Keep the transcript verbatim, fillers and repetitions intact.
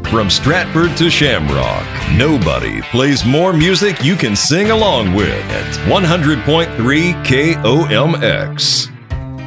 From Stratford to Shamrock, nobody plays more music you can sing along with at one hundred point three K O M X.